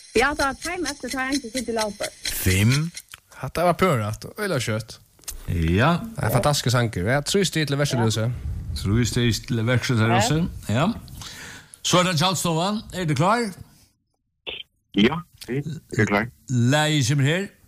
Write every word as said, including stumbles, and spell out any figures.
Ja, da time efter time till sitt lauper. Fem. Hatta var pørat, øyla kjøtt. Ja. Det er fantastiske sanker. Jeg tror stil til versehuset. Tror vi steg til verkstedhuset. Ja. Så er det Kjallstovan. Er du klar? Ja, jeg er klar. Leie kommer her.